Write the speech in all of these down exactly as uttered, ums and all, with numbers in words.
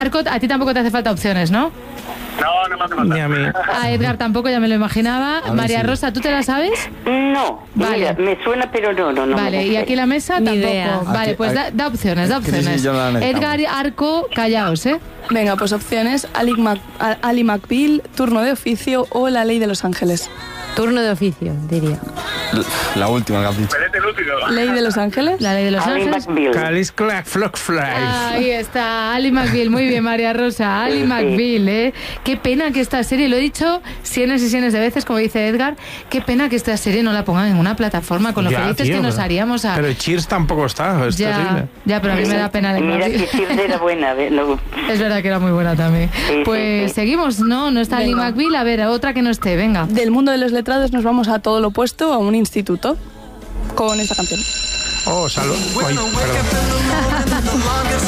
Arco, a ti tampoco te hace falta opciones, ¿no? No, no me hace falta. Ni a mí. A Edgar tampoco, ya me lo imaginaba. María sí. Rosa, ¿tú te la sabes? No, Vale. mira, me suena, pero no, no, no. Vale, me y aquí la mesa Ni tampoco. idea. Vale, Aquí- pues da, da opciones, da crisis opciones. yo no la necesitamos. Edgar y Arco, callaos, ¿eh? Venga, pues opciones: Ali, Mac, Ali McBeal, Turno de oficio o La ley de los ángeles. Turno de oficio, diría. La última que has dicho. Espérate el último. ¿Ley de los ángeles? La ley de los Ali ángeles. McBeal. Calis Clack Flock Fly. Ahí está, Ali McBeal, muy bien, María Rosa, Ali Sí, sí. McBeal, ¿eh? Qué pena que esta serie, lo he dicho cienes y cienes de veces, como dice Edgar, qué pena que esta serie no la pongan en una plataforma, con lo Ya, felices tío, que nos pero- haríamos a... Pero Cheers tampoco está, es ya, terrible. ya, pero a mí me da pena de Mira que Cheers era buena. ¿ves? No, Es verdad que era muy buena también. sí, Pues sí. seguimos, ¿no? No está Ali Venga. McBeal, a ver, otra que no esté, venga. Del mundo de los letrados nos vamos a todo lo opuesto, a un instituto, con esta canción. Oh, salud. Ay, perdón.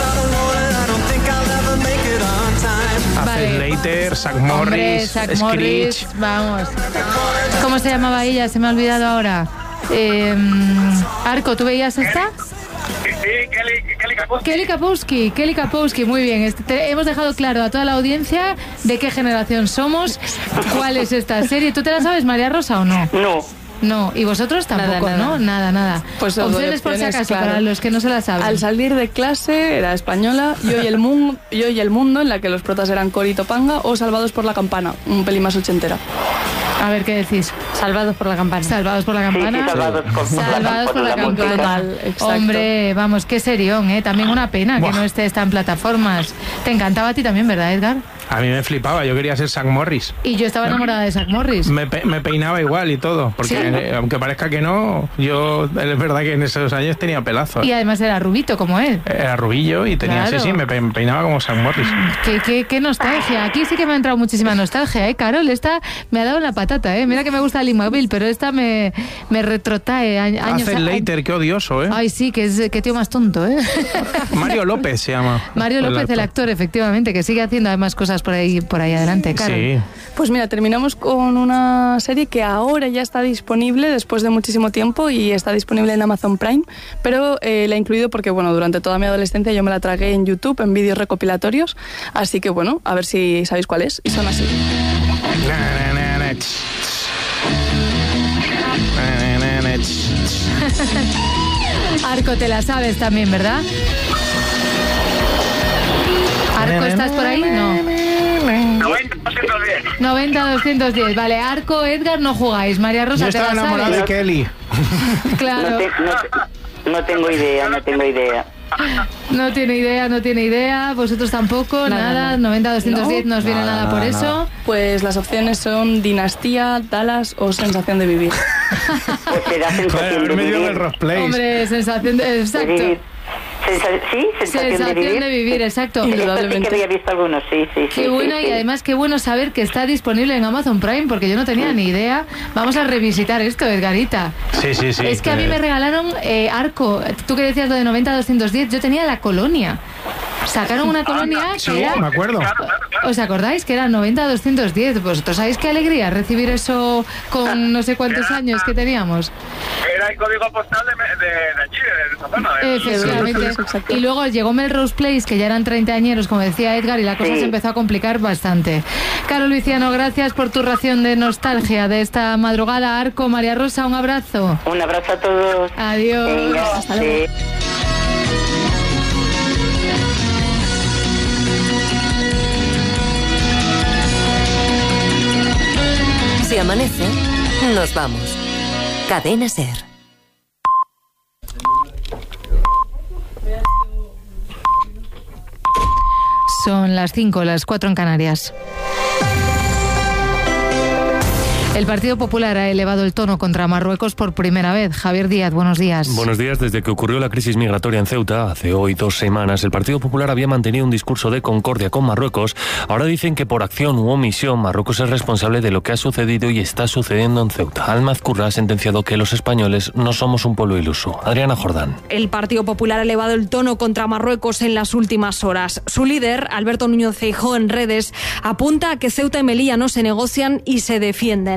Vale. Hace Later, Zack Hombre, Morris, Zack Screech. Morris, vamos. ¿Cómo se llamaba ella? Se me ha olvidado ahora. Eh, Arco, ¿tú veías esta? Sí, sí, Kelly, Kelly Kapowski. Kelly Kapowski, Kelly Kapowski, muy bien. Este- te- hemos dejado claro a toda la audiencia de qué generación somos, cuál es esta serie. ¿Tú te la sabes, María Rosa, o no? no. No, y vosotros tampoco, Nada, ¿no? nada. Nada, nada. Pues os doy opciones por si opciones, acaso, claro. para los que no se la saben. Al salir de clase era española, Yo y el, mun- Yo y el mundo, en la que los protas eran Cory y Topanga, o Salvados por la campana, un pelín más ochentera. A ver, ¿qué decís? Salvados por la campana. Salvados por la Sí, sí, campana. salvados con- por la- Salvados por la música. campana. Total, exacto. Hombre, vamos, qué serión, ¿eh? También una pena Buah. que no esté esta en plataformas. Te encantaba a ti también, ¿verdad, Edgar? A mí me flipaba, yo quería ser Zack Morris. Y yo estaba enamorada de Zack Morris. Me, pe- me peinaba igual y todo, porque ¿Sí? eh, aunque parezca que no, yo es verdad que en esos años tenía pelazo. Y además era rubito como él. Era rubillo y tenía, Claro. sí, sí, me, pe- me peinaba como Zack Morris. Qué, qué, qué nostalgia. Aquí sí que me ha entrado muchísima nostalgia, ¿eh, Carol? Esta me ha dado en la patata, ¿eh? Mira que me gusta Ali McBeal, pero esta me, me retrotrae a- años... Hace a- Later, qué odioso, ¿eh? Ay, sí, que es qué tío más tonto, ¿eh? Mario López se llama. Mario López, el actor, efectivamente, que sigue haciendo además cosas por ahí, por ahí adelante, Carol. Sí. Pues mira, terminamos con una serie que ahora ya está disponible después de muchísimo tiempo y está disponible en Amazon Prime, pero eh, la he incluido porque, bueno, durante toda mi adolescencia yo me la tragué en YouTube, en vídeos recopilatorios, así que, bueno, a ver si sabéis cuál es, y son así. Na, na, na, na, ch, ch. Na, na, na, ch, ch. Arco, te la sabes también, ¿verdad? Arco, ¿estás por ahí? No. noventa, doscientos diez. noventa doscientos diez. Vale, Arco, Edgar, no jugáis. María Rosa, Yo ¿te estaba la enamorado sabes? de Kelly. Claro. No, te- no te- no tengo idea, no tengo idea. No tiene idea, no tiene idea. Vosotros tampoco, nada. Nada, noventa doscientos diez no os viene Nada, nada por nada, eso. nada. Pues las opciones son Dinastía, Dallas o Sensación de vivir. Pues será Joder, sensación de haberme ido del vivir. Ross Place. Hombre, sensación de... De Exacto. vivir. Sensa- sí, sensación, Sensación de vivir. de vivir, exacto. Esta sí Indudablemente. que había visto algunos, sí, sí. Qué sí, bueno sí, y sí. además qué bueno saber que está disponible en Amazon Prime porque yo no tenía ni idea. Vamos a revisitar esto, Edgarita. Sí, sí, sí. Es que a mí me regalaron eh, Arco. Tú que decías lo de noventa doscientos diez, yo tenía la colonia. Sacaron una colonia Sí, que era... me acuerdo. Claro, claro, claro. ¿Os acordáis que era noventa doscientos diez? Vosotros sabéis qué alegría recibir eso con no sé cuántos años que teníamos. Era el código postal de, de, de allí, de esa zona. De, Efectivamente. exacto. Y luego llegó Melrose Place, que ya eran treintañeros, como decía Edgar, y la cosa Sí. se empezó a complicar bastante. Carol Luciano, gracias por tu ración de nostalgia de esta madrugada. Arco, María Rosa, un abrazo. Un abrazo a todos. Adiós. Venga, Hasta luego. sí. Si amanece, nos vamos. Cadena Ser. Son las cinco, las cuatro en Canarias. El Partido Popular ha elevado el tono contra Marruecos por primera vez. Javier Díaz, buenos días. Buenos días. Desde que ocurrió la crisis migratoria en Ceuta, hace hoy dos semanas, el Partido Popular había mantenido un discurso de concordia con Marruecos. Ahora dicen que por acción u omisión Marruecos es responsable de lo que ha sucedido y está sucediendo en Ceuta. Al-Mazkurra ha sentenciado que los españoles no somos un pueblo iluso. Adriana Jordán. El Partido Popular ha elevado el tono contra Marruecos en las últimas horas. Su líder, Alberto Núñez Feijóo, en redes, apunta a que Ceuta y Melilla no se negocian y se defienden.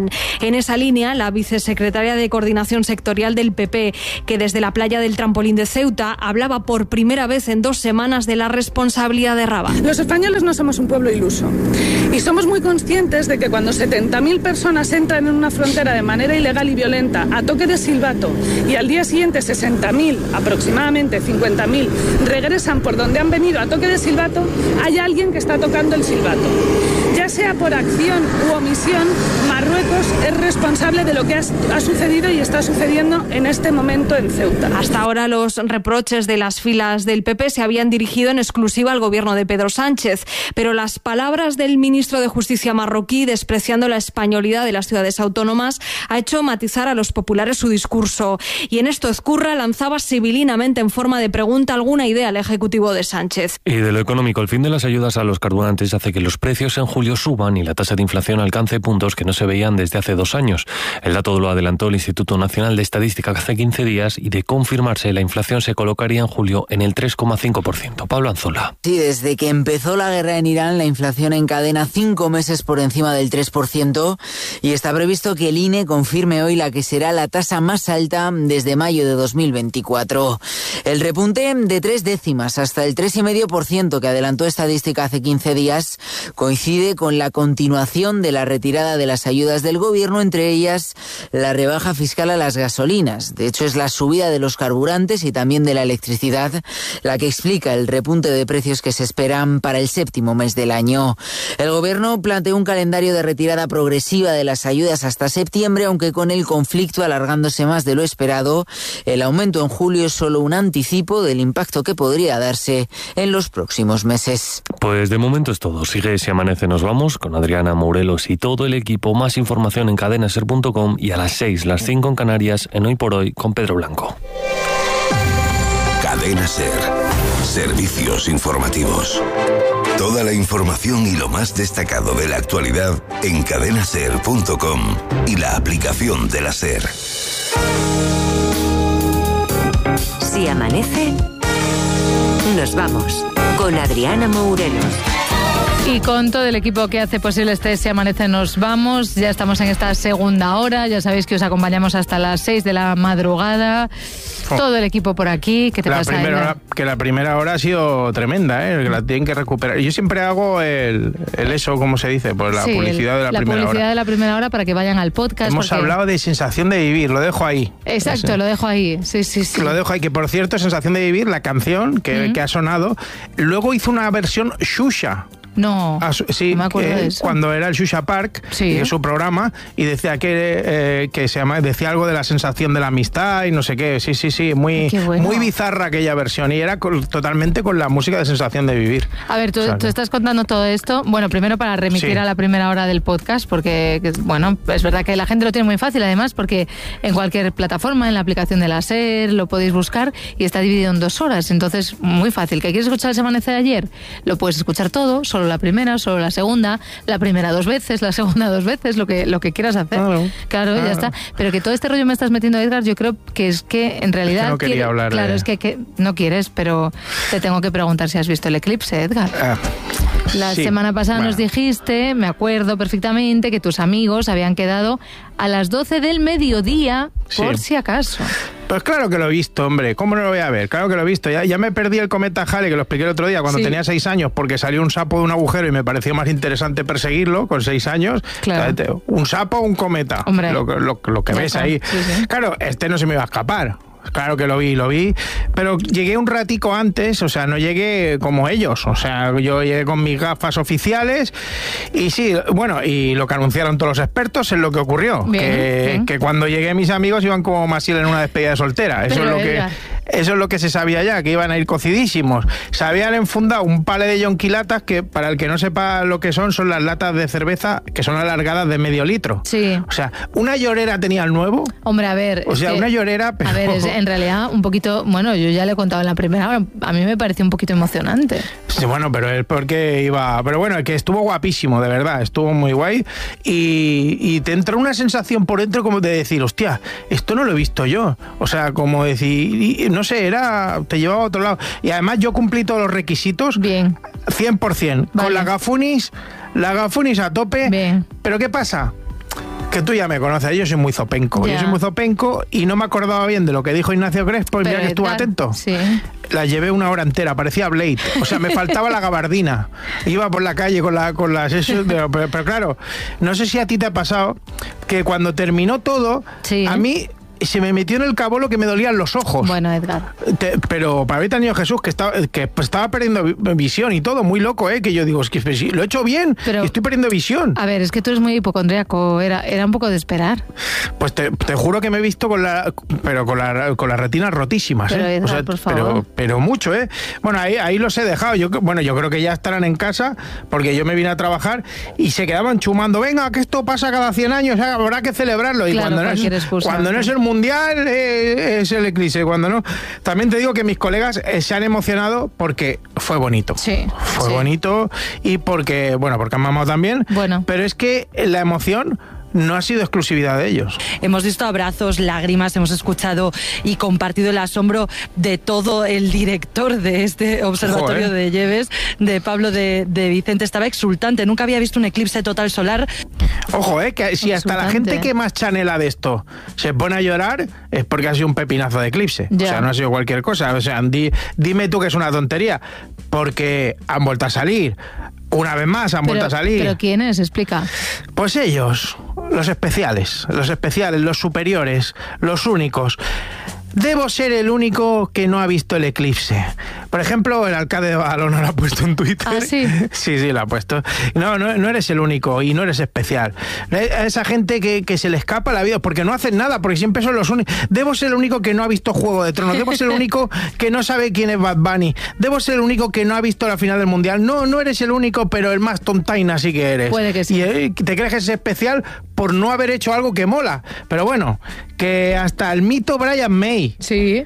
Esteban. En esa línea, la vicesecretaria de Coordinación Sectorial del P P, que desde la playa del Trampolín de Ceuta hablaba por primera vez en dos semanas de la responsabilidad de Rabat. Los españoles no somos un pueblo iluso y somos muy conscientes de que cuando setenta mil personas entran en una frontera de manera ilegal y violenta a toque de silbato y al día siguiente sesenta mil, aproximadamente cincuenta mil, regresan por donde han venido a toque de silbato, hay alguien que está tocando el silbato. Ya sea por acción u omisión, Marruecos es responsable de lo que ha, ha sucedido y está sucediendo en este momento en Ceuta. Hasta ahora los reproches de las filas del P P se habían dirigido en exclusiva al gobierno de Pedro Sánchez, pero las palabras del ministro de Justicia marroquí despreciando la españolidad de las ciudades autónomas ha hecho matizar a los populares su discurso. Y en esto Ezcurra lanzaba sibilinamente en forma de pregunta alguna idea al ejecutivo de Sánchez. Y de lo económico, el fin de las ayudas a los carburantes hace que los precios en julio suban y la tasa de inflación alcance puntos que no se veían desde hace dos años. El dato lo adelantó el Instituto Nacional de Estadística hace quince días y de confirmarse la inflación se colocaría en julio en el tres coma cinco por ciento. Pablo Anzola. Sí, desde que empezó la guerra en Irán, la inflación encadena cinco meses por encima del tres por ciento y está previsto que el I N E confirme hoy la que será la tasa más alta desde mayo de dos mil veinticuatro. El repunte de tres décimas hasta el tres coma cinco por ciento que adelantó Estadística hace quince días coincide con la continuación de la retirada de las ayudas del gobierno, entre ellas la rebaja fiscal a las gasolinas. De hecho, es la subida de los carburantes y también de la electricidad la que explica el repunte de precios que se esperan para el séptimo mes del año. El gobierno planteó un calendario de retirada progresiva de las ayudas hasta septiembre, aunque con el conflicto alargándose más de lo esperado, el aumento en julio es solo un anticipo del impacto que podría darse en los próximos meses. Pues de momento es todo. Sigue Si Amanece Nos Vamos con Adriana Morelos y todo el equipo. Más información en cadena ser punto com y a las seis, las cinco en Canarias, en Hoy por Hoy con Pedro Blanco. Cadena Ser. Servicios informativos. Toda la información y lo más destacado de la actualidad en cadena ser punto com y la aplicación de la SER. Si amanece, nos vamos con Adriana Morelos. Y con todo el equipo que hace posible este Si Amanece Nos Vamos, ya estamos en esta segunda hora, ya sabéis que os acompañamos hasta las seis de la madrugada, oh. todo el equipo por aquí. ¿Qué te la pasa? Primera hora, que la primera hora ha sido tremenda, ¿eh? Que la tienen que recuperar. Yo siempre hago el, el eso, ¿cómo se dice? Pues la sí, publicidad el, de la, la primera hora. La publicidad de la primera hora para que vayan al podcast. Hemos porque... hablado de sensación de vivir, lo dejo ahí. Exacto, Ese. lo dejo ahí, sí, sí, sí. Lo dejo ahí, que por cierto, sensación de vivir, la canción que, uh-huh. que ha sonado, luego hizo una versión Xuxa. No, ah, sí, no me acuerdo que, de eso. Cuando era el Xuxa Park, sí. que es su programa, y decía que, eh, que se llama, decía algo de la sensación de la amistad y no sé qué. Sí, sí, sí, muy, bueno. muy bizarra aquella versión y era con, totalmente con la música de sensación de vivir. A ver, tú, o sea, tú estás contando todo esto, bueno, primero para remitir sí. a la primera hora del podcast, porque, que, bueno, es verdad que la gente lo tiene muy fácil, además, porque en cualquier plataforma, en la aplicación de la SER, lo podéis buscar y está dividido en dos horas, entonces muy fácil. ¿Que quieres escuchar ese amanecer de ayer? Lo puedes escuchar todo, solo la primera, solo la segunda, la primera dos veces, la segunda dos veces, lo que, lo que quieras hacer. Claro, claro, claro, ya está. Pero que todo este rollo me estás metiendo, Edgar, yo creo que es que en realidad... Es que no quería quiere, hablar Claro, de... es que, que no quieres, pero te tengo que preguntar si has visto el eclipse, Edgar. Ah, la sí, semana pasada bueno. nos dijiste, me acuerdo perfectamente, que tus amigos habían quedado a las doce del mediodía, sí. por si acaso. Pues claro que lo he visto, hombre. ¿Cómo no lo voy a ver? Claro que lo he visto. Ya, ya me perdí el cometa Halley, que lo expliqué el otro día, cuando sí. tenía seis años, porque salió un sapo de un agujero y me pareció más interesante perseguirlo con seis años. Claro. Un sapo o un cometa. Hombre. Lo, lo, lo que ya ves está. ahí. Sí, sí. Claro, este no se me iba a escapar. Claro que lo vi, lo vi, pero llegué un ratico antes, o sea, no llegué como ellos, o sea, yo llegué con mis gafas oficiales y sí, bueno, y lo que anunciaron todos los expertos es lo que ocurrió, bien, que, bien. que cuando llegué mis amigos iban como Maciel en una despedida de soltera, eso pero es lo ella. que... Eso es lo que se sabía ya, que iban a ir cocidísimos. Se habían enfundado un palé de yonquilatas que, para el que no sepa lo que son, son las latas de cerveza que son alargadas de medio litro. Sí. O sea, una llorera tenía el nuevo. Hombre, a ver... O sea, que, una llorera... Pero... A ver, es, en realidad un poquito... Bueno, yo ya le he contado en la primera hora, a mí me pareció un poquito emocionante. Sí, bueno, pero es porque iba... Pero bueno, que estuvo guapísimo, de verdad, estuvo muy guay. Y, y te entra una sensación por dentro como de decir, hostia, esto no lo he visto yo. O sea, como decir... No sé, era te llevaba a otro lado. Y además yo cumplí todos los requisitos. Bien. cien por ciento. Vale. Con la Gafunis, la Gafunis a tope. Bien. Pero ¿qué pasa? que tú ya me conoces, yo soy muy zopenco. Ya. Yo soy muy zopenco y no me acordaba bien de lo que dijo Ignacio Crespo y Pero mira que estuve tal, atento. Sí. La llevé una hora entera, parecía Blade. O sea, me faltaba la gabardina. Iba por la calle con, la, con las... Eso, pero, pero, pero claro, no sé si a ti te ha pasado que cuando terminó todo, Sí. a mí... se me metió en el cabolo que me dolían los ojos. Bueno, Edgar. Te- pero para haber tenido Jesús, que estaba, que pues estaba perdiendo vi- visión y todo, muy loco, ¿eh? Que yo digo, es que pues, sí, lo he hecho bien, Pero- y estoy perdiendo visión. A ver, es que tú eres muy hipocondríaco, era, era un poco de esperar. Pues te, te juro que me he visto con la, pero con la, con las retinas rotísimas, Pero, ¿eh? Edgar, por favor. Pero, pero mucho, ¿eh? Bueno, ahí, ahí los he dejado. Yo, bueno, yo creo que ya estarán en casa, porque yo me vine a trabajar y se quedaban chumando. Venga, que esto pasa cada cien años, habrá que celebrarlo. Y Claro, cuando, no cualquier es, excusa, cuando no sí. es el mundial, eh, es el eclipse. Cuando no. También te digo que mis colegas eh, se han emocionado porque fue bonito. Sí. Fue sí. bonito y porque, bueno, porque han mamado también. Bueno. Pero es que la emoción no ha sido exclusividad de ellos. Hemos visto abrazos, lágrimas, hemos escuchado y compartido el asombro de todo el director de este observatorio Joder. de Lleves, de Pablo de, de Vicente. Estaba exultante, nunca había visto un eclipse total solar. Ojo, eh, que si hasta la Exultante. gente que más chanela de esto se pone a llorar es porque ha sido un pepinazo de eclipse. Ya. O sea, no ha sido cualquier cosa. O sea, di- dime tú que es una tontería, porque han vuelto a salir. Una vez más han Pero, vuelto a salir. ¿Pero quién es? Explica. Pues ellos, los especiales, los especiales, los superiores, los únicos. Debo ser el único que no ha visto el eclipse. Por ejemplo, el alcalde de Badalona lo ha puesto en Twitter. ¿Ah, sí? Sí, sí, lo ha puesto. No, no, no eres el único y no eres especial. A esa gente que, que se le escapa la vida porque no hacen nada, porque siempre son los únicos. Debo ser el único que no ha visto Juego de Tronos. Debo ser el único que no sabe quién es Bad Bunny. Debo ser el único que no ha visto la final del Mundial. No, no eres el único, pero el más tontaina sí que eres. Puede que sí. Y eh, te crees que es especial por no haber hecho algo que mola. Pero bueno, que hasta el mito Brian May Sí.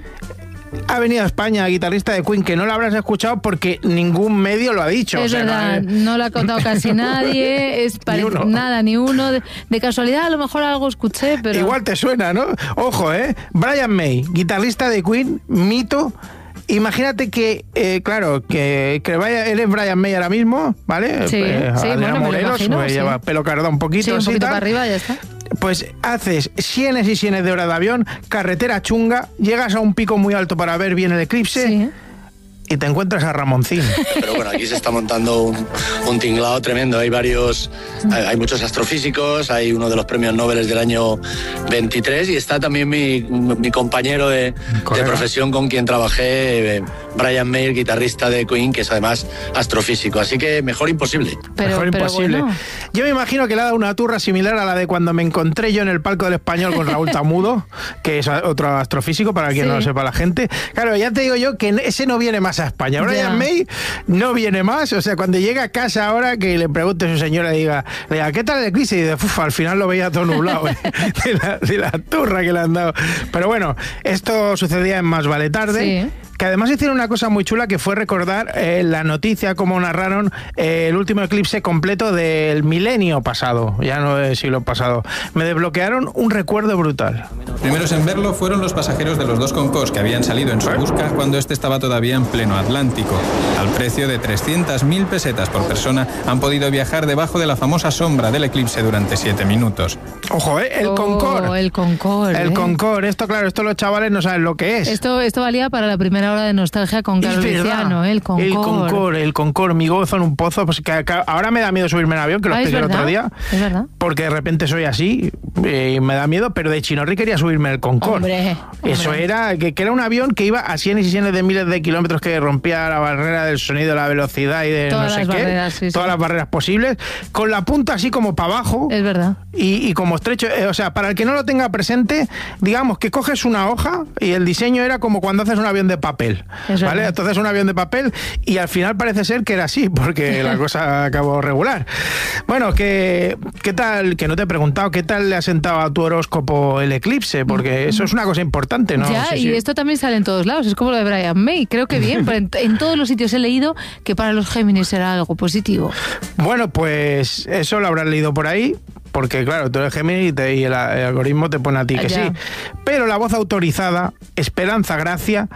ha venido a España, guitarrista de Queen, que no lo habrás escuchado porque ningún medio lo ha dicho. Es o sea, verdad, no, no lo ha contado casi nadie, es parece- uno. nada, ni uno. De, de casualidad, a lo mejor algo escuché, pero... Igual te suena, ¿no? Ojo, ¿eh? Brian May, guitarrista de Queen, mito. Imagínate que, eh, claro, que, que vaya, él es Brian May ahora mismo, ¿vale? Sí, Eh, sí, Adrián bueno, me lo Morelos, imagino, pues sí. lleva pelo cardado un poquito, Sí, un así, poquito tal. para arriba, ya está. Pues haces cienes y cienes de horas de avión, carretera chunga, llegas a un pico muy alto para ver bien el eclipse Sí. y te encuentras a Ramoncín. Pero bueno, aquí se está montando un, un tinglado tremendo. Hay varios, hay, hay muchos astrofísicos, hay uno de los premios Nobel del año veintitrés y está también mi, mi compañero de, de profesión con quien trabajé, eh, Brian May, guitarrista de Queen, que es además astrofísico. Así que mejor imposible. Pero, Mejor pero imposible. bueno. Yo me imagino que le ha dado una turra similar a la de cuando me encontré yo en el palco del Español con Raúl Tamudo, que es otro astrofísico, para quien Sí. no lo sepa la gente. Claro, ya te digo yo que ese no viene más a España. Brian Ya. May no viene más. O sea, cuando llega a casa ahora, que le pregunte a su señora, diga, le diga, ¿qué tal el eclipse? Y dice, "Uf, al final lo veía todo nublado, ¿eh?", de, la, de la turra que le han dado. Pero bueno, esto sucedía en Más Vale Tarde. Sí. Que además hicieron una cosa muy chula que fue recordar eh, la noticia, como narraron eh, el último eclipse completo del milenio pasado, ya no del siglo pasado. Me desbloquearon un recuerdo brutal. Primeros en verlo fueron los pasajeros de los dos Concorde que habían salido en su busca cuando este estaba todavía en pleno Atlántico. Al precio de trescientas mil pesetas por persona, han podido viajar debajo de la famosa sombra del eclipse durante siete minutos. Ojo, ¿eh? El Oh, Concorde. el Concorde. El ¿eh? Concorde. Esto, claro, esto los chavales no saben lo que es. Esto, esto valía para la primera hora de nostalgia con Carlos Es verdad. Luciano, ¿eh? el Concorde. El Concorde, el Concorde, mi gozo en un pozo. Pues que, que ahora me da miedo subirme en avión, que lo Ah, ¿es expliqué el otro verdad? día. Es verdad. Porque de repente soy así eh, y me da miedo, pero de Chinorri quería subirme el Concorde. Hombre, Eso hombre. era, que, que era un avión que iba a cienes y cienes de miles de kilómetros, que rompía la barrera del sonido, la velocidad y de Todas no sé las qué. barreras, sí, sí. Todas las barreras posibles, con la punta así como para abajo. Es verdad. Y, y como estrecho, eh, o sea, para el que no lo tenga presente, digamos que coges una hoja y el diseño era como cuando haces un avión de papel, Es ¿vale? verdad. Entonces un avión de papel y al final parece ser que era así, porque la cosa acabó regular. Bueno, que, ¿qué tal? Que no te he preguntado, ¿qué tal le ha sentado a tu horóscopo el eclipse? Porque eso es una cosa importante, ¿no? Ya, Sí, y sí. esto también sale en todos lados, es como lo de Brian May, creo que bien, pero en, en todos los sitios he leído que para los Géminis será algo positivo. Bueno, pues eso lo habrás leído por ahí, porque claro, tú eres Géminis y, te- y el, el algoritmo te pone a ti que Ya. sí. Pero la voz autorizada, Esperanza Gracia,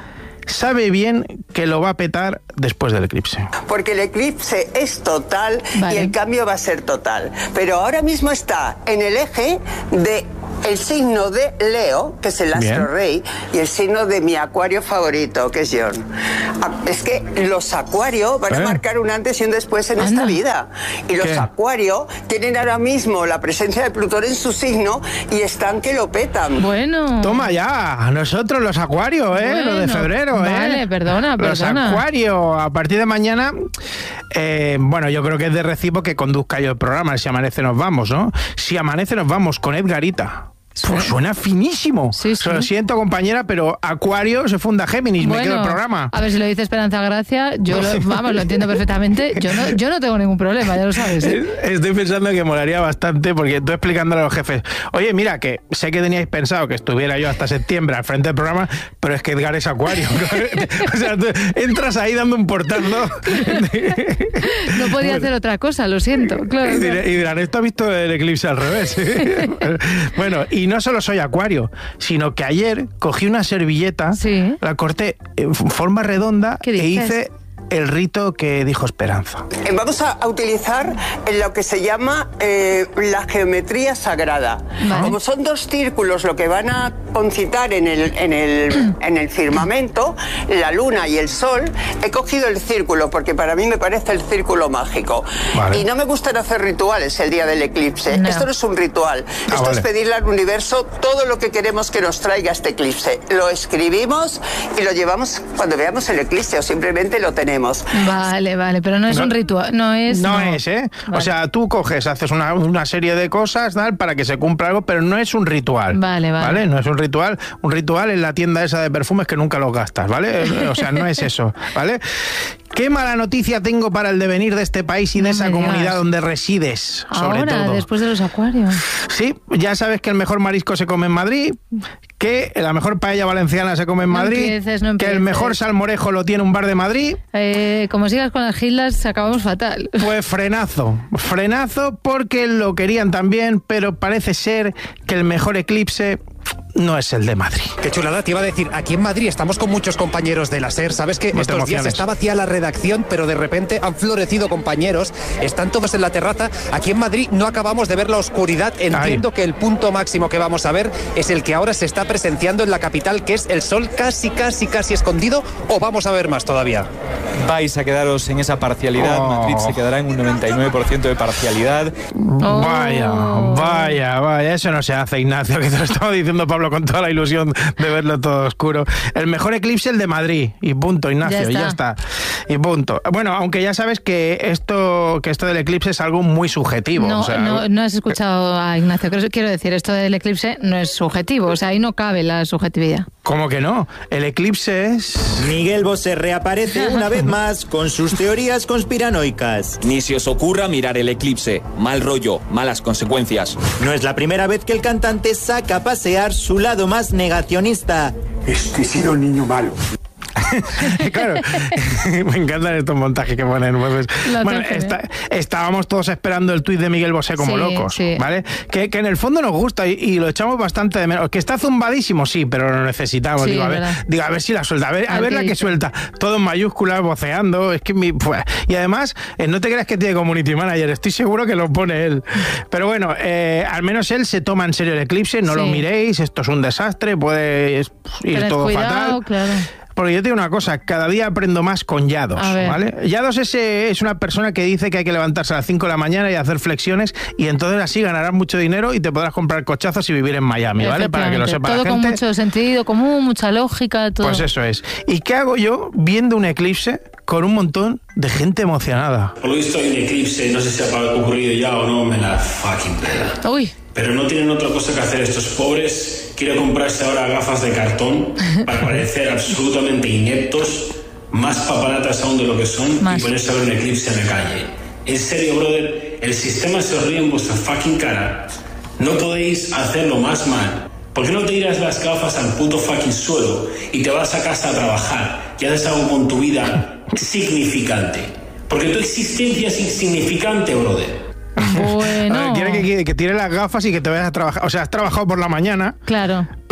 sabe bien que lo va a petar después del eclipse. Porque el eclipse es total vale. y el cambio va a ser total. Pero ahora mismo está en el eje de el signo de Leo, que es el astro Bien. rey, y el signo de mi acuario favorito, que es John. Es que los acuarios van ¿Eh? a marcar un antes y un después en Anda. esta vida. Y los ¿Qué? acuarios tienen ahora mismo la presencia de Plutón en su signo y están que lo petan. Bueno. Toma ya, nosotros los acuarios, ¿eh? Bueno. Lo de febrero, ¿eh? Vale, perdona, perdona. Los acuarios, a partir de mañana, eh, bueno, yo creo que es de recibo que conduzca yo el programa. Si amanece nos vamos, ¿no? Si amanece nos vamos con Edgarita. Pues suena finísimo. Sí, sí. Lo siento, compañera, pero Acuario se funda Géminis. Bueno, me quedo el programa. A ver, si lo dice Esperanza Gracia, yo lo, vamos, lo entiendo perfectamente. Yo no, yo no tengo ningún problema, ya lo sabes. ¿eh? Estoy pensando que molaría bastante, porque estoy explicándole a los jefes. Oye, mira, que sé que teníais pensado que estuviera yo hasta septiembre al frente del programa, pero es que Edgar es Acuario. O sea, tú entras ahí dando un portazo. No podía bueno. hacer otra cosa, lo siento. Claro, y, claro. dirán, y dirán, esto ha visto el eclipse al revés. Bueno, y Y no solo soy Acuario, sino que ayer cogí una servilleta, sí. la corté en forma redonda e hice el rito que dijo Esperanza. Vamos a, a utilizar lo que se llama eh, la geometría sagrada. Vale. Como son dos círculos lo que van a concitar en el, en, el, en el firmamento, la luna y el sol, he cogido el círculo porque para mí me parece el círculo mágico. Vale. Y no me gustan hacer rituales el día del eclipse. No. Esto no es un ritual. Ah, Esto vale. es pedirle al universo todo lo que queremos que nos traiga este eclipse. Lo escribimos y lo llevamos cuando veamos el eclipse o simplemente lo tenemos. Vale, vale, pero no es no, un ritual, no es... No, no. es, ¿eh? Vale. O sea, tú coges, haces una, una serie de cosas, tal, para que se cumpla algo, pero no es un ritual. Vale, vale. ¿Vale? No es un ritual. Un ritual es la tienda esa de perfumes que nunca los gastas, ¿vale? O sea, no es eso, ¿vale? Qué mala noticia tengo para el devenir de este país y de no esa comunidad digas. donde resides, sobre Ahora, todo. después de los acuarios. Sí, ya sabes que el mejor marisco se come en Madrid, que la mejor paella valenciana se come en Madrid, no empieces, no empieces. que el mejor salmorejo lo tiene un bar de Madrid. Eh, como sigas con las gilas, acabamos fatal. Pues frenazo, frenazo porque lo querían también, pero parece ser que el mejor eclipse no es el de Madrid. Qué chulada, te iba a decir, aquí en Madrid estamos con muchos compañeros de la SER, sabes que no estos días está vacía la redacción, pero de repente han florecido compañeros, están todos en la terraza. Aquí en Madrid no acabamos de ver la oscuridad, entiendo Ay. que el punto máximo que vamos a ver es el que ahora se está presenciando en la capital, que es el sol casi, casi, casi escondido, o vamos a ver más todavía. Vais a quedaros en esa parcialidad, oh. Madrid se quedará en un noventa y nueve por ciento de parcialidad. Oh. Vaya, vaya, vaya, eso no se hace, Ignacio, que te lo estaba diciendo Pablo con toda la ilusión de verlo todo oscuro. El mejor eclipse el de Madrid, y punto, Ignacio, ya está. y ya está. Y punto. Bueno, aunque ya sabes que esto que esto del eclipse es algo muy subjetivo. No, o sea, no, no has escuchado a Ignacio. Quiero decir, esto del eclipse no es subjetivo, o sea, ahí no cabe la subjetividad. ¿Cómo que no? El eclipse es... Miguel Bosé reaparece una vez más con sus teorías conspiranoicas. Ni se os ocurra mirar el eclipse. Mal rollo, malas consecuencias. No es la primera vez que el cantante saca a pasear su lado más negacionista. Este ha sido el niño malo. Claro, me encantan estos montajes que ponen. Pues, bueno, está, estábamos todos esperando el tuit de Miguel Bosé como sí, locos, sí. ¿vale? Que, que en el fondo nos gusta y, y lo echamos bastante de menos. Que está zumbadísimo, sí, pero lo necesitamos. Sí, digo, a ver, digo, a ver si la suelta, a ver, a ver la que suelta. Todo en mayúsculas, voceando. Es que mi, pues, y además, eh, no te creas que tiene community manager, estoy seguro que lo pone él. Pero bueno, eh, al menos él se toma en serio el eclipse, no sí. lo miréis, esto es un desastre, puede ir Tened todo cuidado, fatal. Claro. Porque yo te digo una cosa, cada día aprendo más con Yados, ¿vale? Yados es, es una persona que dice que hay que levantarse a las cinco de la mañana y hacer flexiones y entonces así ganarás mucho dinero y te podrás comprar cochazos y vivir en Miami, ¿vale? Para que lo sepa la gente. Todo con mucho sentido común, mucha lógica, todo. Pues eso es. ¿Y qué hago yo viendo un eclipse con un montón de gente emocionada? Por lo visto hay un eclipse, no sé si ha ocurrido ya o no, me la fucking pela. Uy. Pero no tienen otra cosa que hacer estos pobres. Quieren comprarse ahora gafas de cartón para parecer absolutamente ineptos, más papanatas aún de lo que son, más. Y ponerse a ver un eclipse en la calle. En serio, brother, el sistema se ríe en vuestra fucking cara. No podéis hacerlo más mal. ¿Por qué no te tiras las gafas al puto fucking suelo y te vas a casa a trabajar y haces algo con tu vida significante? Porque tu existencia es insignificante, brother. Bueno. A ver, quiere que, que, que tires las gafas y que te vayas a trabajar. O sea, has trabajado por la mañana. Claro.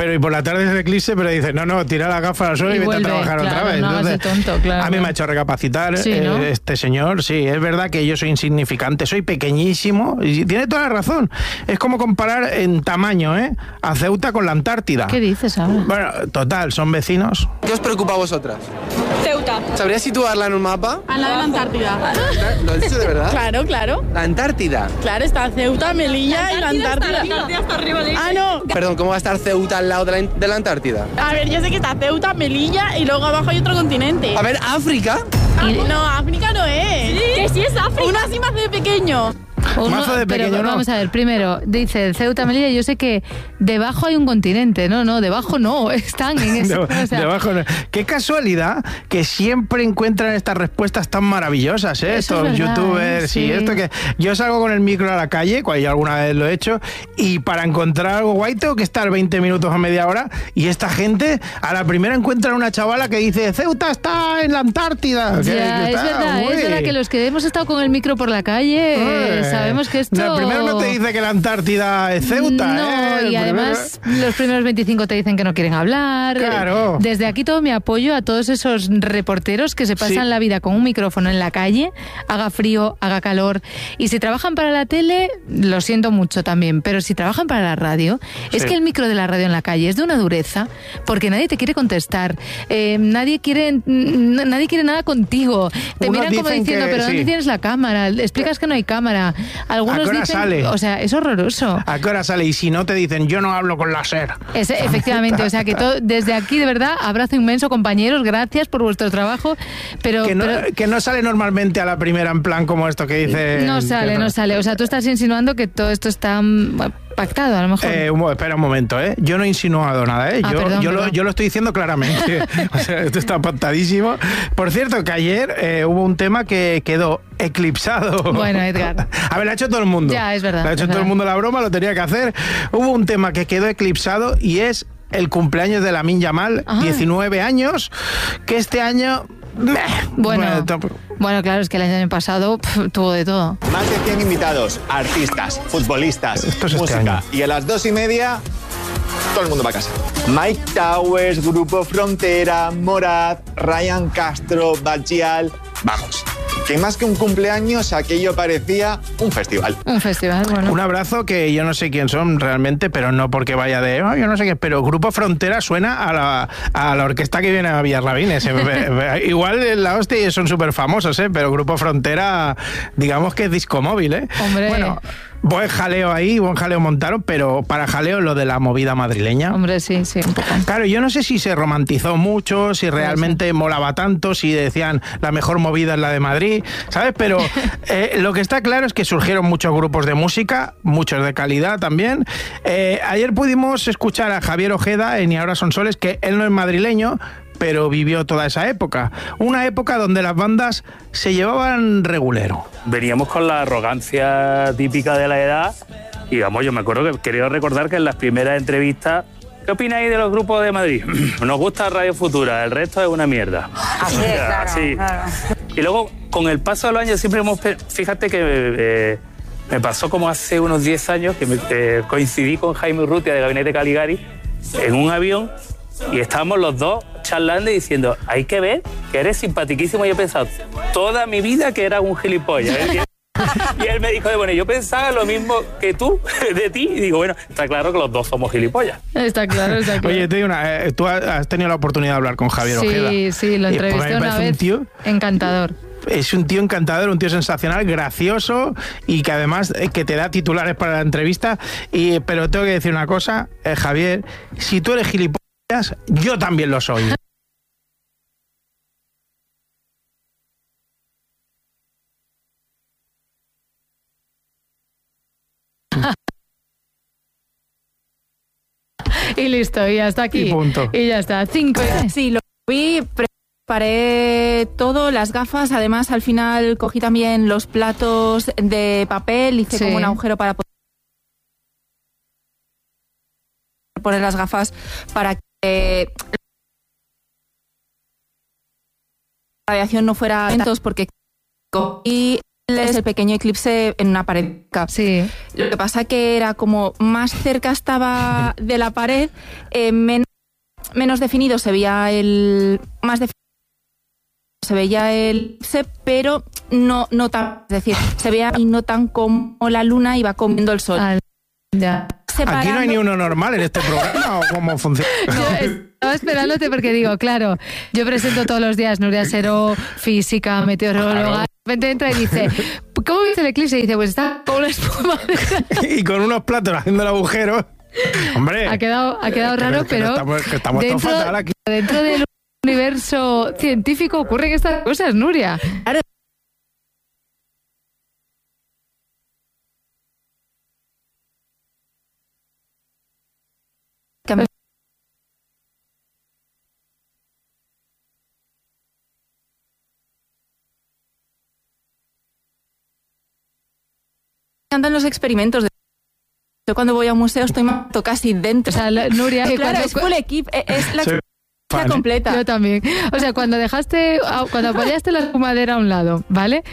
pero y por la tarde es eclipse, pero dice, no, no, tira la gafa al suelo y, y vete a trabajar claro, otra vez. No, Entonces, tonto, claro, a mí no. me ha hecho recapacitar sí, ¿no? eh, este señor. Sí, es verdad que yo soy insignificante, soy pequeñísimo, y tiene toda la razón. Es como comparar en tamaño, ¿eh? A Ceuta con la Antártida. ¿Qué dices ahora? Bueno, total, son vecinos. ¿Qué os preocupa a vosotras? Ceuta. ¿Sabrías situarla en un mapa? A la de la Antártida. ¿Lo has dicho de verdad? Claro, claro. La Antártida. Claro, está Ceuta, Melilla y la Antártida. La Antártida está arriba. Ah, no. Perdón, ¿cómo va a estar Ceuta al lado de la, de la Antártida? A ver, yo sé que está Ceuta, Melilla y luego abajo hay otro continente. A ver, ¿África? Ah, no, África no es. ¿Sí? Que sí es África. Uno así más de pequeño. Uno, Mazo de pequeño, pero ¿no? Vamos a ver, primero, dice Ceuta, Melilla, yo sé que debajo hay un continente. No, no, debajo no, están en ese... De, o sea, debajo no. Qué casualidad que siempre encuentran estas respuestas tan maravillosas, ¿eh? Eso Estos es verdad, youtubers ¿eh? Sí. y esto que... Yo salgo con el micro a la calle, cuando yo alguna vez lo he hecho, y para encontrar algo guay tengo que estar veinte minutos a media hora, y esta gente a la primera encuentran una chavala que dice Ceuta está en la Antártida. Ya, Que- que es está, verdad, uy. es verdad que los que hemos estado con el micro por la calle eh, Uy. sabemos que esto... No, primero no te dice que la Antártida es Ceuta, No, ¿eh? y además los primeros veinticinco te dicen que no quieren hablar. Claro. Desde aquí todo mi apoyo a todos esos reporteros que se pasan Sí. la vida con un micrófono en la calle, haga frío, haga calor. Y si trabajan para la tele, lo siento mucho también, pero si trabajan para la radio, es Sí. que el micro de la radio en la calle es de una dureza, porque nadie te quiere contestar, eh, nadie quiere n- nadie quiere nada contigo. Te Unos miran como dicen diciendo, que pero ¿dónde sí. tienes la cámara? Explicas que no hay cámara. Algunos ¿A qué hora dicen, sale? o sea, es horroroso. ¿A qué hora sale? Y si no te dicen, yo no hablo con la SER. Es, efectivamente, o sea que todo, desde aquí de verdad, abrazo inmenso compañeros, gracias por vuestro trabajo, pero, Que no, pero que no sale normalmente a la primera en plan como esto que dice... no sale, que no sale, o sea, tú estás insinuando que todo esto está mm, bueno, pactado a lo mejor. Eh, un mo- espera un momento, ¿eh? Yo no he insinuado nada, ¿eh? Ah, yo, perdón, yo, lo, perdón. yo lo estoy diciendo claramente. O sea, esto está pactadísimo. Por cierto, que ayer eh, hubo un tema que quedó eclipsado. Bueno, Edgar. A ver, lo ha hecho todo el mundo. Ya, es verdad, Lo ha hecho es todo el verdad. mundo la broma, lo tenía que hacer. Hubo un tema que quedó eclipsado y es el cumpleaños de Lamine Yamal, Ah. diecinueve años, que este año... meh, Bueno, to- bueno, claro, es que el año pasado pf, tuvo de todo. Más de cien invitados, artistas, futbolistas, Esto es este música. año. Y a las dos y media, todo el mundo va a casa. Mike Towers, Grupo Frontera, Morat, Ryan Castro, Bachial. Vamos, que más que un cumpleaños, aquello parecía un festival. Un festival, bueno. Un abrazo que yo no sé quién son realmente, pero no porque vaya de... "Oh, yo no sé qué", pero Grupo Frontera suena a la, a la orquesta que viene a Villarrabines. Eh, Igual en la hostia son súper famosos, ¿eh? Pero Grupo Frontera, digamos que es disco móvil, ¿eh? Hombre. Bueno, buen jaleo ahí, buen jaleo montaron, pero para jaleo lo de la movida madrileña. Hombre, sí, sí, un poco. Claro, yo no sé si se romantizó mucho, si realmente molaba tanto, si decían la mejor movida es la de Madrid, ¿sabes? Pero eh, lo que está claro es que surgieron muchos grupos de música, muchos de calidad también. Eh, ayer pudimos escuchar a Javier Ojeda en Y ahora son soles, que él no es madrileño, pero vivió toda esa época. Una época donde las bandas se llevaban regulero. Veníamos con la arrogancia típica de la edad y vamos, yo me acuerdo que quería recordar que en las primeras entrevistas, ¿qué opináis de los grupos de Madrid? Nos gusta Radio Futura, el resto es una mierda. Así es, claro, Así. claro. Y luego, con el paso de los años, siempre hemos... pe- Fíjate que eh, me pasó como hace unos diez años que me, eh, coincidí con Jaime Urrutia de Gabinete Caligari en un avión y estábamos los dos charlando y diciendo, hay que ver que eres simpatiquísimo. Y yo he pensado toda mi vida que era un gilipollas. ¿eh? Y él me dijo, bueno, yo pensaba lo mismo que tú de ti. Y digo, bueno, está claro que los dos somos gilipollas. Está claro, está claro. Oye, te digo una, eh, tú has tenido la oportunidad de hablar con Javier Ojeda. Sí, sí, lo Y, pues, entrevisté me una parece un vez. tío- Encantador. Es un tío encantador, un tío sensacional, gracioso y que además eh, que te da titulares para la entrevista. Y, pero tengo que decir una cosa, eh, Javier, si tú eres gilipollas, yo también lo soy. Y listo, y hasta aquí. Y punto. Y ya está. Cinco. Sí, lo vi, preparé todo, las gafas, además al final cogí también los platos de papel, hice Sí. como un agujero para poder poner las gafas para que la radiación no fuera lentos, porque cogí es el pequeño eclipse en una pared. Sí. Lo que pasa que era como más cerca estaba de la pared, eh, menos, menos definido se veía el... Más definido se veía el eclipse, pero no, no tan... Es decir, se veía y no tan como la luna iba comiendo el sol. Ah, ya. Separando. Aquí no hay ni uno normal en este programa, ¿o cómo funciona? Yo estaba esperándote porque digo, claro, yo presento todos los días Nuria Seró, física, meteoróloga, claro. De repente entra y dice, ¿cómo viste el eclipse? Y dice, pues está con una espuma. Y con unos platos haciendo el agujero. Hombre. Ha quedado, ha quedado pero, raro, pero... pero estamos, que estamos dentro, todo fatal aquí. Dentro del universo científico ocurren estas cosas, Nuria. Claro. Me encantan los experimentos. Yo cuando voy a un museo estoy casi dentro. O sea, la, Nuria, claro, cuando, es full equip, es la sí. experiencia completa. Yo también. O sea, cuando dejaste, cuando apoyaste la espumadera a un lado, ¿vale?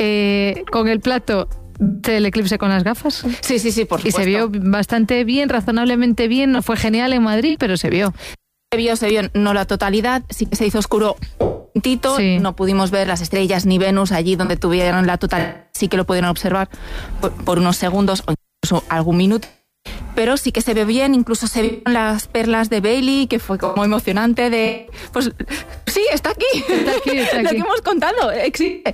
Eh, con el plato del eclipse con las gafas. Sí, sí, sí, por supuesto. Y se vio bastante bien, razonablemente bien. No fue genial en Madrid, pero se vio. Se vio, se vio, no la totalidad, sí que se hizo oscuro un tito, sí. No pudimos ver las estrellas ni Venus allí donde tuvieron la totalidad, sí que lo pudieron observar por, por unos segundos o incluso algún minuto. Pero sí que se ve bien, incluso se vieron las perlas de Bailey, que fue como emocionante de... Pues sí, está aquí, está aquí, está aquí. Lo que hemos contado existe.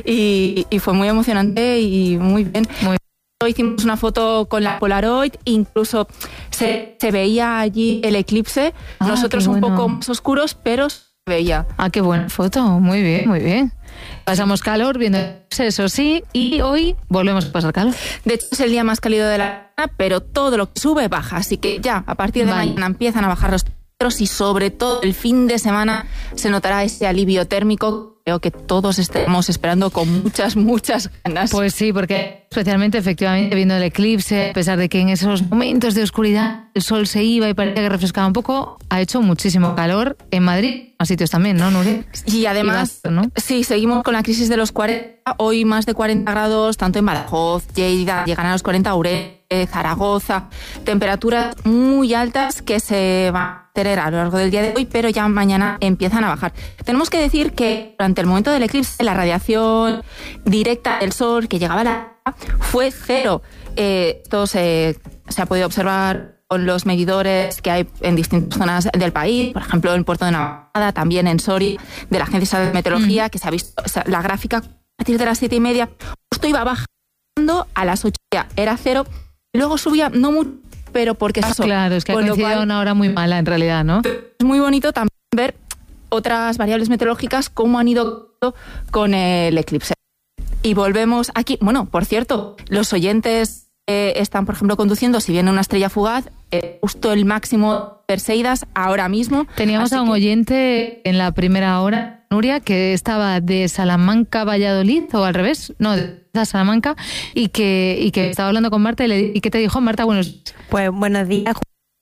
Y, y fue muy emocionante y muy bien. Muy bien. Hicimos una foto con la Polaroid, incluso se, se veía allí el eclipse, ah, nosotros un bueno. poco más oscuros, pero se veía. Ah, qué buena foto, muy bien, muy bien. Pasamos calor viendo eso sí, y hoy volvemos a pasar calor. De hecho es el día más cálido de la semana, pero todo lo que sube baja, así que ya a partir de vale. mañana empiezan a bajar los temperaturas y sobre todo el fin de semana se notará ese alivio térmico. Creo que todos estamos esperando con muchas, muchas ganas. Pues sí, porque especialmente efectivamente viendo el eclipse, a pesar de que en esos momentos de oscuridad el sol se iba y parecía que refrescaba un poco, ha hecho muchísimo calor en Madrid, a sitios también, ¿no, Nuria? Y además, y basta, ¿no? Sí, seguimos con la crisis de los cuarenta, hoy más de cuarenta grados, tanto en Badajoz, Lleida, llegan a los cuarenta Ourense, Zaragoza, temperaturas muy altas que se van a tener a lo largo del día de hoy, pero ya mañana empiezan a bajar. Tenemos que decir que durante el momento del eclipse, la radiación directa del sol que llegaba a la fue cero. Eh, esto se, se ha podido observar con los medidores que hay en distintas zonas del país, por ejemplo en Puerto de Navada, también en Soria, de la Agencia de Meteorología, mm. que se ha visto o sea, la gráfica a partir de las siete y media, justo iba bajando, a las ocho ya era cero, y luego subía, no mucho, pero porque... Ah, claro, es que ha coincidido una hora muy mala en realidad, ¿no? Es muy bonito también ver otras variables meteorológicas, cómo han ido con el eclipse. Y volvemos aquí, bueno, por cierto, los oyentes eh, están, por ejemplo, conduciendo, si viene una estrella fugaz, eh, justo el máximo Perseidas ahora mismo. Teníamos a un que... oyente en la primera hora, Nuria, que estaba de Salamanca a Valladolid, o al revés, no, de Salamanca, y que, y que estaba hablando con Marta, y, le, y que te dijo, Marta, buenos Pues buenos días.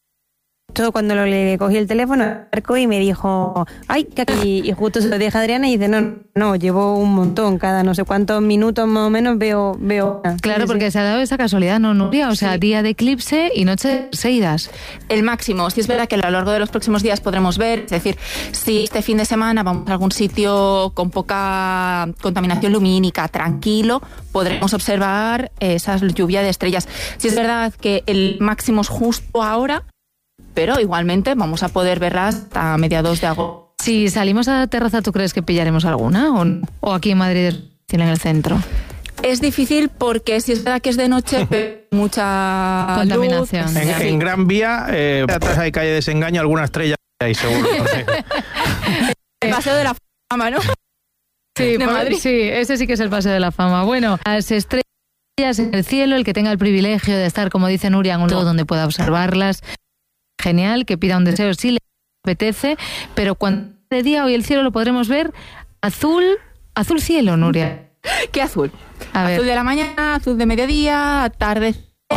Justo cuando le cogí el teléfono y me dijo, ay, que aquí, y justo se lo dije a Adriana y dice, no, no, llevo un montón, cada no sé cuántos minutos más o menos veo... veo Claro, porque se ha dado esa casualidad, ¿no, Nuria? O sea, sí. Día de eclipse y noche de Perseidas. El máximo, sí es verdad que a lo largo de los próximos días podremos ver, es decir, si este fin de semana vamos a algún sitio con poca contaminación lumínica, tranquilo, podremos observar esa lluvia de estrellas. Sí es verdad que el máximo es justo ahora, pero igualmente vamos a poder verlas hasta mediados de agosto. Si salimos a la terraza, ¿tú crees que pillaremos alguna? ¿O, o aquí en Madrid, en el centro? Es difícil porque si es verdad que es de noche, pero mucha contaminación. luz. En, Sí. en Gran Vía, eh, atrás hay calle Desengaño, alguna estrella ahí seguro. No sé. El paseo de la fama, ¿no? Sí, de Madrid. Sí, ese sí que es el paseo de la fama. Bueno, las estrellas en el cielo, el que tenga el privilegio de estar, como dice Nuria, en un lugar donde pueda observarlas, genial, que pida un deseo si le apetece, pero cuando de día hoy el cielo lo podremos ver azul, azul cielo, Nuria. ¿Qué azul? A ver. Azul de la mañana, azul de mediodía, tarde.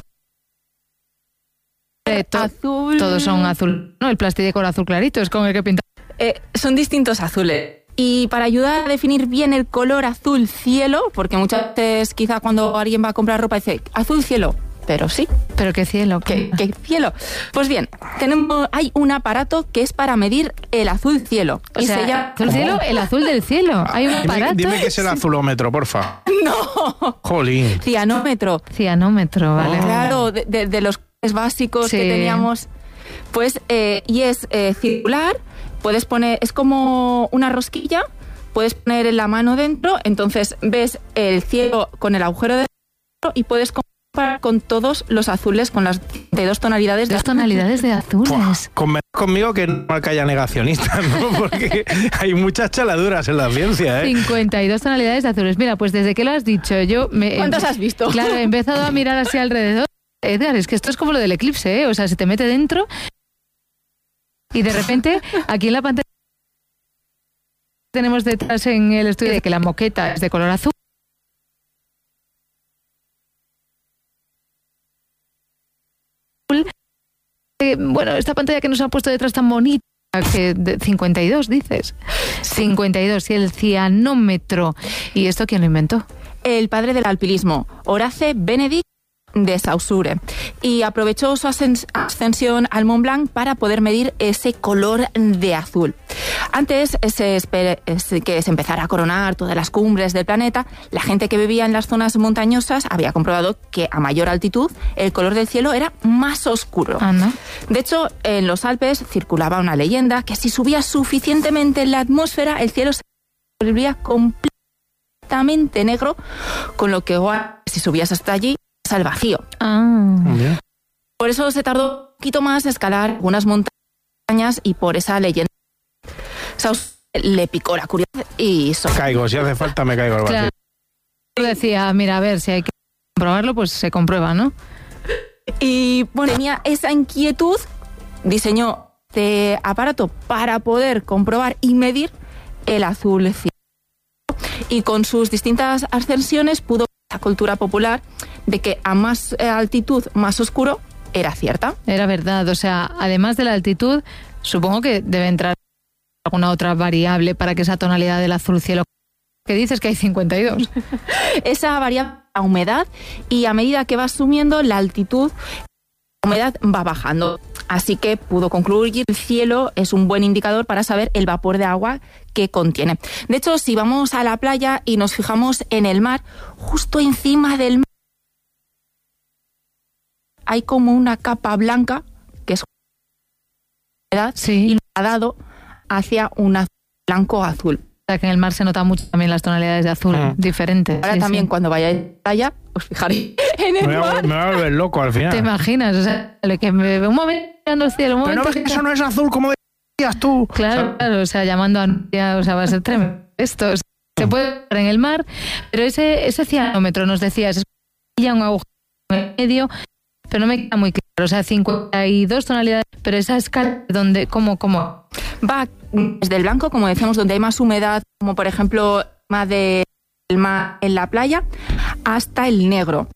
Eh, to- azul. Todos son azul, ¿no? El plastidecor azul clarito es con el que pinta. Eh, son distintos azules. Y para ayudar a definir bien el color azul cielo, porque muchas veces quizá cuando alguien va a comprar ropa dice azul cielo, pero sí. ¿Pero qué cielo? ¿Qué, qué cielo? Pues bien, tenemos, hay un aparato que es para medir el azul cielo. O y sea, se llama, ¿azul cielo? El azul del cielo. Hay un aparato. Dime, dime que es el azulómetro, porfa. No. Jolín. Cianómetro. Cianómetro, vale. Oh. Claro, de, de, de los básicos sí. que teníamos. Pues, eh, y es eh, circular, puedes poner, es como una rosquilla, puedes poner la mano dentro, entonces ves el cielo con el agujero dentro y puedes comparar con todos los azules, con las de dos tonalidades de dos tonalidades de azules. Conven conmigo que no que haya negacionistas, ¿no? Porque hay muchas chaladuras en la ciencia, ¿eh? cincuenta y dos tonalidades de azules. Mira, pues desde que lo has dicho, yo me... ¿Cuántos has visto? Claro, he empezado a mirar así alrededor. Edgar, es que esto es como lo del eclipse, ¿eh? O sea, se te mete dentro y de repente aquí en la pantalla tenemos detrás en el estudio de que la moqueta es de color azul. Eh, bueno, esta pantalla que nos han puesto detrás tan bonita, que de cincuenta y dos dices. cincuenta y dos y el cianómetro. ¿Y esto quién lo inventó? El padre del alpinismo, Horace Benedict de Saussure, y aprovechó su ascensión al Mont Blanc para poder medir ese color de azul. Antes se que se empezara a coronar todas las cumbres del planeta, la gente que vivía en las zonas montañosas había comprobado que a mayor altitud el color del cielo era más oscuro. Ah, ¿no? De hecho, en los Alpes circulaba una leyenda que si subía suficientemente en la atmósfera, el cielo se volvía completamente negro, con lo que si subías hasta allí al vacío. Ah. Yeah. Por eso se tardó un poquito más en escalar algunas montañas y por esa leyenda Saus le picó la curiosidad y hizo. Caigo, si hace falta me caigo al vacío. Claro. Decía, mira, a ver, si hay que comprobarlo, pues se comprueba, ¿no? Y bueno, tenía esa inquietud, diseñó este aparato para poder comprobar y medir el azul cielo. Y con sus distintas ascensiones pudo la cultura popular de que a más altitud, más oscuro, era cierta. Era verdad, o sea, además de la altitud, supongo que debe entrar alguna otra variable para que esa tonalidad del azul cielo, que dices que hay cincuenta y dos. Esa variable, la humedad, y a medida que va subiendo la altitud, la humedad va bajando. Así que pudo concluir que el cielo es un buen indicador para saber el vapor de agua que contiene. De hecho, si vamos a la playa y nos fijamos en el mar, justo encima del mar hay como una capa blanca, que es humedad, sí. y lo ha dado hacia un azul blanco-azul. O sea, que en el mar se notan mucho también las tonalidades de azul ah. diferentes. Ahora sí, también sí. cuando vayáis a la playa, os fijaréis en el me mar. Me va a volver loco al final. ¿Te imaginas? O sea, que me ve un momento mirando el cielo, un momento... Pero no ves que eso no es azul como decías tú. Claro, o sea, claro, o sea, llamando a Nuria, o sea, va a ser tremendo esto. O sea, se puede ver en el mar, pero ese, ese cianómetro, nos decías, es un agujero en el medio, pero no me queda muy claro. O sea, cincuenta y dos tonalidades, pero esa escala, donde, ¿cómo, cómo? Va desde el blanco, como decíamos, donde hay más humedad, como por ejemplo más del mar en la playa, hasta el negro.